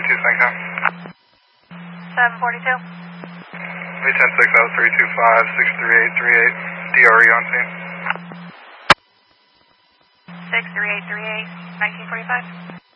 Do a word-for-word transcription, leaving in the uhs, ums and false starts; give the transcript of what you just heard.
forty-two, Sancom. seven forty-two. V ten six oh three two five six three eight three eight. D R E on scene. six three eight three eight, nineteen forty-five.